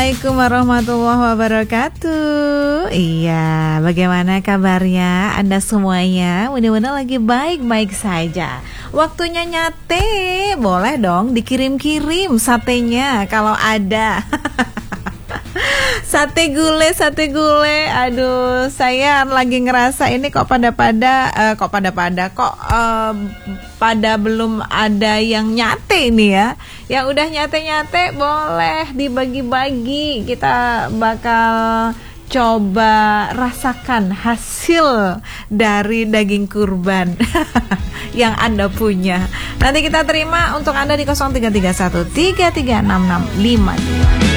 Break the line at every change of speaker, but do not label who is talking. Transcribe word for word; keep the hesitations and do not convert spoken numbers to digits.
Assalamualaikum warahmatullahi wabarakatuh. Iya, bagaimana kabarnya Anda semuanya? Mudah-mudahan lagi baik-baik saja. Waktunya nyate, boleh dong dikirim-kirim satenya kalau ada. Sate gule, sate gule. Aduh, saya lagi ngerasa ini kok pada-pada uh, Kok pada-pada Kok uh, pada belum ada yang nyate ini ya. Yang udah nyate-nyate boleh dibagi-bagi. Kita bakal coba rasakan hasil dari daging kurban yang Anda punya. Nanti kita terima untuk Anda di nol tiga tiga satu tiga tiga enam enam lima dua.